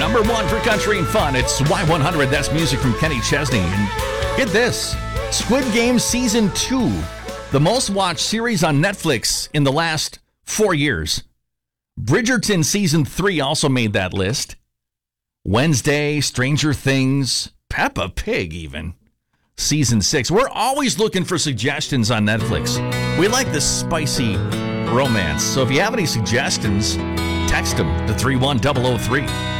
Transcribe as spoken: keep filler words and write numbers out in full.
Number one for country and fun. It's Y one hundred. That's music from Kenny Chesney. And get this. Squid Game Season two. The most watched series on Netflix in the last four years. Bridgerton Season three also made that list. Wednesday, Stranger Things, Peppa Pig even. Season six. We're always looking for suggestions on Netflix. We like the spicy romance. So if you have any suggestions, text them to three one zero zero three.